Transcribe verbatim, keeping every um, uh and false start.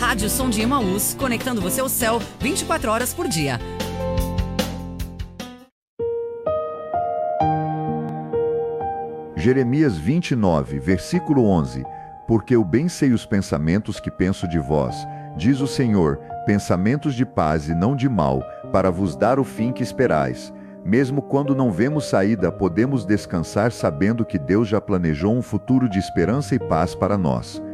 Rádio Som de Emaús, conectando você ao céu vinte e quatro horas por dia. Jeremias vinte e nove, versículo onze. Porque eu bem sei os pensamentos que penso de vós, diz o Senhor, pensamentos de paz e não de mal, para vos dar o fim que esperais. Mesmo quando não vemos saída, podemos descansar sabendo que Deus já planejou um futuro de esperança e paz para nós.